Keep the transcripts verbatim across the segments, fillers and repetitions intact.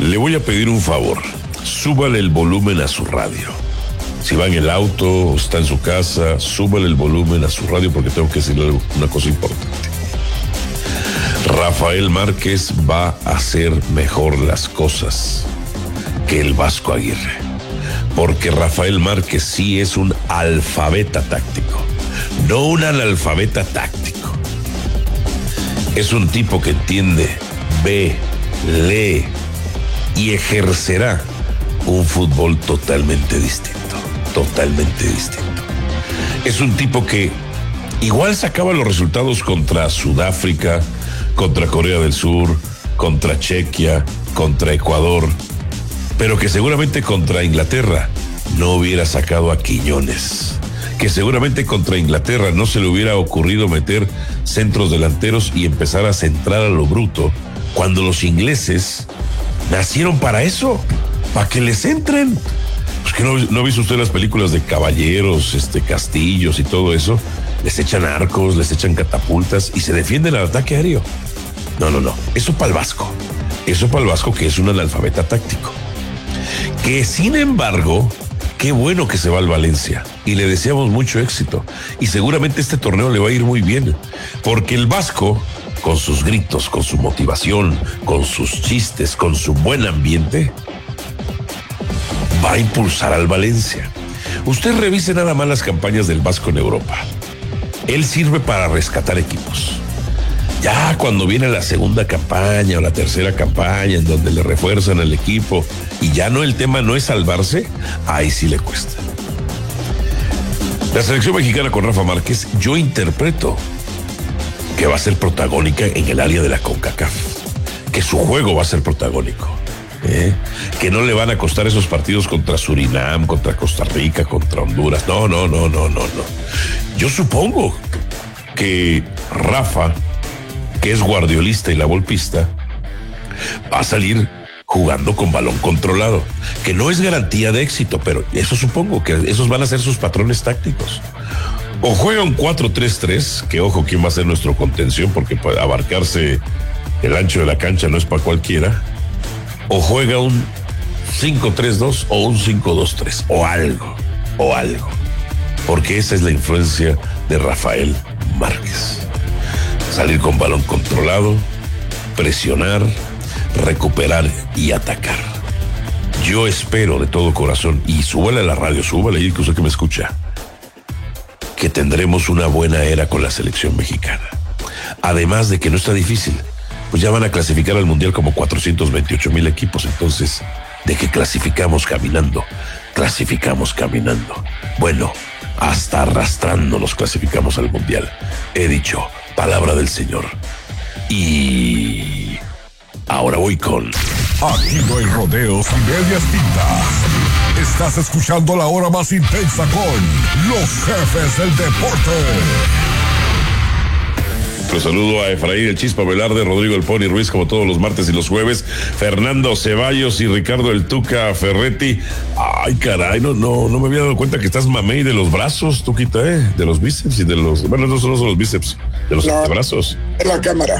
le voy a pedir un favor. Súbale el volumen a su radio. Si va en el auto o está en su casa, súbale el volumen a su radio porque tengo que decirle una cosa importante. Rafael Márquez va a hacer mejor las cosas que el Vasco Aguirre. Porque Rafael Márquez sí es un alfabeta táctico, no un analfabeta táctico. Es un tipo que entiende, ve, lee y ejercerá un fútbol totalmente distinto, totalmente distinto. Es un tipo que igual sacaba los resultados contra Sudáfrica, contra Corea del Sur, contra Chequia, contra Ecuador, pero que seguramente contra Inglaterra no hubiera sacado a Quiñones, que seguramente contra Inglaterra no se le hubiera ocurrido meter centros delanteros y empezar a centrar a lo bruto, cuando los ingleses nacieron para eso, para que les entren. Pues que no, no ha visto usted las películas de caballeros, este, castillos y todo eso. Les echan arcos, les echan catapultas y se defienden al ataque aéreo. No, no, no, eso para el Vasco, eso para el Vasco que es un analfabeta táctico. Que sin embargo, qué bueno que se va al Valencia y le deseamos mucho éxito. Y seguramente este torneo le va a ir muy bien, porque el Vasco, con sus gritos, con su motivación, con sus chistes, con su buen ambiente, va a impulsar al Valencia. Usted revise nada más las campañas del Vasco en Europa. Él sirve para rescatar equipos. Ya cuando viene la segunda campaña o la tercera campaña en donde le refuerzan al equipo y ya no, el tema no es salvarse, ahí sí le cuesta. La selección mexicana con Rafa Márquez, yo interpreto que va a ser protagónica en el área de la CONCACAF, que su juego va a ser protagónico, ¿eh? Que no le van a costar esos partidos contra Surinam, contra Costa Rica, contra Honduras. No, no, no, no, no, no. Yo supongo que Rafa, que es guardiolista y la volpista, va a salir jugando con balón controlado, que no es garantía de éxito, pero eso supongo que esos van a ser sus patrones tácticos. O juega un cuatro tres tres, que ojo, quién va a ser nuestro contención, porque para abarcarse el ancho de la cancha no es para cualquiera. O juega un cinco tres dos o un cinco dos tres, o algo, o algo, porque esa es la influencia de Rafael Márquez. Salir con balón controlado, presionar, recuperar y atacar. Yo espero de todo corazón, y súbale a la radio, súbale ahí, que usted que me escucha, que tendremos una buena era con la selección mexicana. Además de que no está difícil, pues ya van a clasificar al Mundial como cuatrocientos veintiocho mil equipos, entonces, de que clasificamos caminando, clasificamos caminando. Bueno, hasta arrastrándonos clasificamos al Mundial. He dicho, palabra del Señor. Y ahora voy con... Aquí no hay rodeos y medias tintas. Estás escuchando la hora más intensa con los jefes del deporte. Los saludo a Efraín el Chispa Velarde, Rodrigo el Pony Ruiz, como todos los martes y los jueves, Fernando Ceballos y Ricardo el Tuca Ferretti. Ay, caray, no, no, no me había dado cuenta que estás mamey de los brazos, Tuquita, ¿eh? De los bíceps y de los, bueno, no solo son los bíceps, de los no, antebrazos. En la cámara.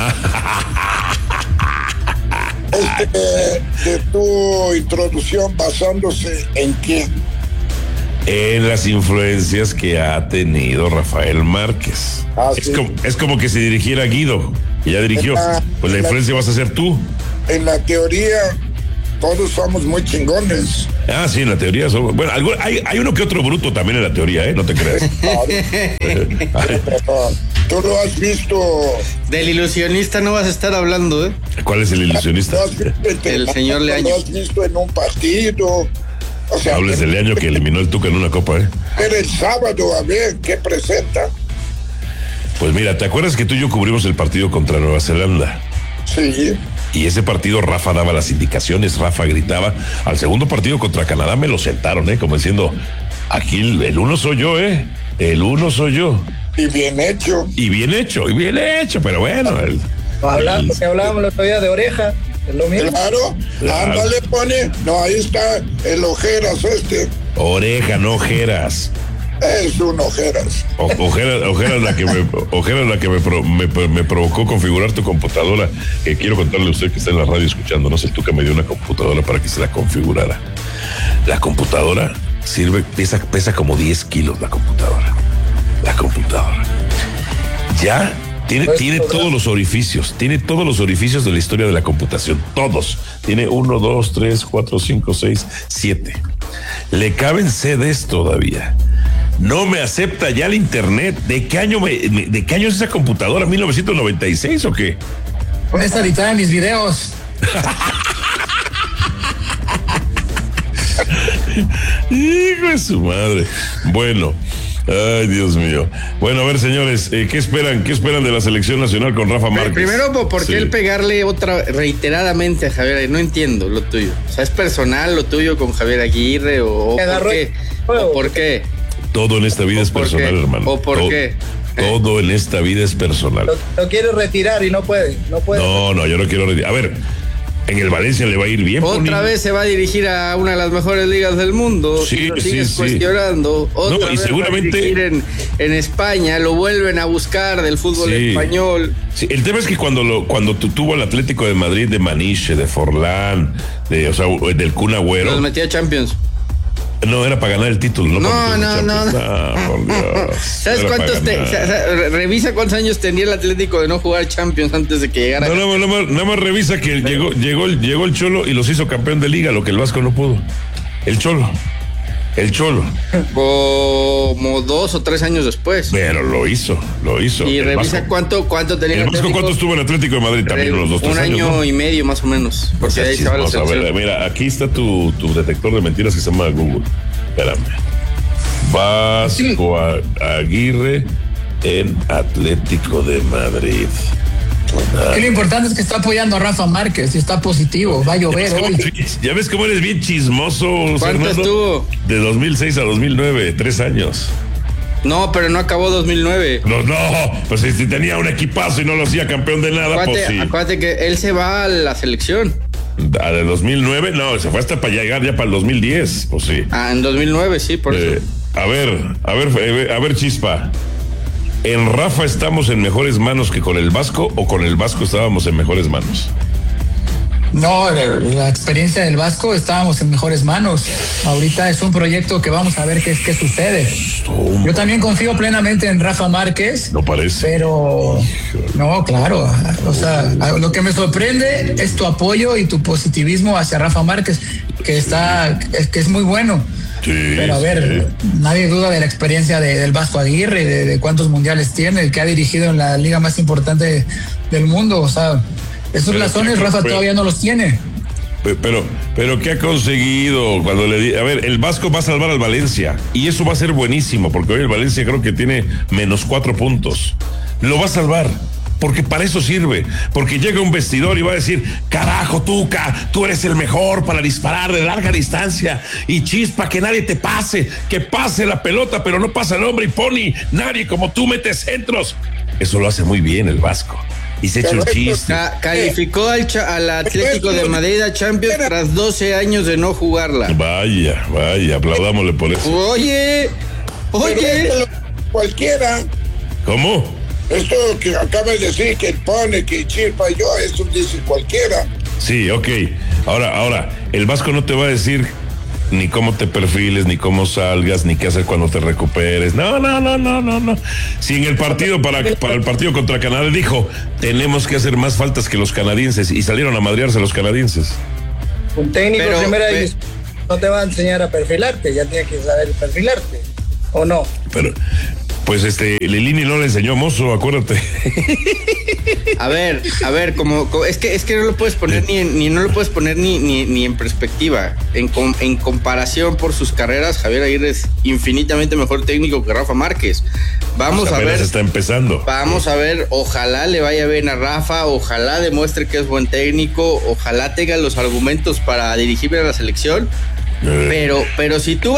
Este, de tu introducción, basándose en quién? En las influencias que ha tenido Rafael Márquez. Ah, es, sí. como, es como que se dirigiera Guido, que ya dirigió. La, pues la influencia la, vas a ser tú. En la teoría, todos somos muy chingones. Ah, sí, en la teoría somos. Bueno, algo, hay, hay uno que otro bruto también en la teoría, ¿eh? No te creas. Claro. Tú lo has visto. Del ilusionista no vas a estar hablando, ¿eh? ¿Cuál es el ilusionista? El señor Leaño. Lo has visto en un partido. O sea, hables del Leaño que eliminó el Tuca en una copa, ¿eh? Pero el sábado, a ver, ¿qué presenta? Pues mira, ¿te acuerdas que tú y yo cubrimos el partido contra Nueva Zelanda? Sí. Y ese partido Rafa daba las indicaciones, Rafa gritaba. Al segundo partido contra Canadá me lo sentaron, ¿eh? Como diciendo, aquí el, el uno soy yo, ¿eh? El uno soy yo. Y bien hecho. Y bien hecho, y bien hecho, pero bueno. El, Hablando, el, que hablábamos el otro día de oreja. Es lo mismo. Claro, claro. Ándale, pone. No, ahí está el ojeras este. Oreja, no ojeras. Es un Ojeras. O, ojeras, ojeras la que, me, ojeras la que me, pro, me, me provocó configurar tu computadora. Que quiero contarle a usted que está en la radio escuchando. No sé tú que me dio una computadora para que se la configurara. La computadora sirve, pesa, pesa como diez kilos la computadora. La computadora. Ya tiene, tiene todos los orificios. Tiene todos los orificios de la historia de la computación. Todos. Tiene uno, dos, tres, cuatro, cinco, seis, siete. Le caben C Ds todavía. No me acepta ya el internet. ¿De qué año me, de qué año es esa computadora? ¿mil novecientos noventa y seis o qué? Puedes editar mis videos. Hijo de su madre. Bueno, ay, Dios mío. Bueno, a ver, señores, eh, ¿qué esperan? ¿Qué esperan de la selección nacional con Rafa Márquez? Primero, ¿por qué Sí. el pegarle otra reiteradamente a Javier? No entiendo lo tuyo. O sea, ¿es personal lo tuyo con Javier Aguirre o, o por qué? ¿O por qué? Todo en esta vida ¿O es por personal, qué? hermano. ¿O por todo, qué? Todo en esta vida es personal. Lo, lo quiere retirar y no puede. No puede. No, no, yo no quiero retirar. A ver, en el Valencia le va a ir bien. Otra Pony. vez se va a dirigir a una de las mejores ligas del mundo. Sí, si lo sí, sigues sí. cuestionando. Otra No, y vez seguramente- va a dirigir en, en España, lo vuelven a buscar del fútbol Sí. español. Sí, el tema es que cuando lo, cuando tu, tuvo el Atlético de Madrid de Maniche, de Forlán, de, o sea, del Kun Agüero, Los metía a Champions. no era para ganar el título, no, No, para meter no, los no. Champions. No, por Dios. ¿Sabes Era para cuántos te, ganar. o sea, o sea, re- revisa cuántos años tenía el Atlético de no jugar Champions antes de que llegara? No, nada más, nada más, nada más revisa que llegó, llegó, el- llegó el Cholo y los hizo campeón de liga, lo que el Vasco no pudo. El Cholo. El Cholo. Como dos o tres años después. Pero lo hizo, lo hizo. Y El revisa Vasco- cuánto, cuánto tenía ¿El Vasco Atlético. cuánto estuvo en Atlético de Madrid? También Re- unos dos, tres Un años, año ¿no? y medio más o menos. O Porque sea, de ahí se va la chismoso. A ver, selección. mira, aquí está tu, tu detector de mentiras que se llama Google. Espérame. Vasco A- Aguirre en Atlético de Madrid. Que lo importante es que está apoyando a Rafa Márquez y está positivo. Va a ¿Ya llover ves, cómo hoy. eres bien- ya ves cómo eres bien chismoso, ¿Cuánto Fernando? estuvo? De dos mil seis a dos mil nueve, tres años. No, pero no acabó dos mil nueve. No, no, pues si tenía un equipazo y no lo hacía campeón de nada, Acuérdate, pues sí. acuérdate que él se va a la selección. A de dos mil nueve, no, se fue hasta para llegar ya para el dos mil diez, pues sí. Ah, en dos mil nueve, sí, por Eh, eso. a ver, a ver, eh, a ver, Chispa. ¿En Rafa estamos en mejores manos que con el Vasco o con el Vasco estábamos en mejores manos? No, la, la experiencia del Vasco estábamos en mejores manos. Ahorita es un proyecto que vamos a ver qué, qué sucede. Yo también confío plenamente en Rafa Márquez. No parece. Pero no, claro. O sea, lo que me sorprende es tu apoyo y tu positivismo hacia Rafa Márquez, que está, que es muy bueno. Sí, Pero a ver, sí. nadie duda de la experiencia de, del Vasco Aguirre, de, de cuántos mundiales tiene, el que ha dirigido en la liga más importante del mundo. O sea, esos Pero, blasones pero, Rafa pero- todavía no los tiene. Pe- Pero, pero ¿qué ha conseguido cuando le di? A ver, el Vasco va a salvar al Valencia y eso va a ser buenísimo porque hoy el Valencia creo que tiene menos cuatro puntos. Lo va a salvar. Porque para eso sirve, porque llega un vestidor y va a decir, carajo, Tuca, tú eres el mejor para disparar de larga distancia y Chispa, que nadie te pase, que pase la pelota, pero no pasa el hombre y Pony, nadie como tú mete centros. Eso lo hace muy bien el Vasco y se echa el chiste. Ca- calificó al, cha- al Atlético de Madrid a Champions tras doce años de no jugarla. Vaya, vaya, aplaudámosle por eso. Oye, Pero oye. esto lo- cualquiera. ¿Cómo? Esto que acaba de decir que pone, que Chispa, yo, eso dice cualquiera. Sí, ok. Ahora, ahora, el Vasco no te va a decir ni cómo te perfiles, ni cómo salgas, ni qué hacer cuando te recuperes. No, no, no, no, no, no. Si en el partido, para, para el partido contra Canadá dijo, tenemos que hacer más faltas que los canadienses, y salieron a madrearse los canadienses. Un técnico Pero, de primera pe- división no te va a enseñar a perfilarte, ya tienes que saber perfilarte, ¿o no? Pero, pues este, Lilini no le enseñó a Mozo, acuérdate. A ver, a ver, como, como- es que es que no lo puedes poner ni en, ni no lo puedes poner ni, ni, ni en perspectiva. En, com- en comparación por sus carreras, Javier Aguirre es infinitamente mejor técnico que Rafa Márquez. Vamos a Apenas ver. está empezando. Vamos a ver, ojalá le vaya bien a Rafa, ojalá demuestre que es buen técnico, ojalá tenga los argumentos para dirigir a la selección. Eh. Pero, pero si tú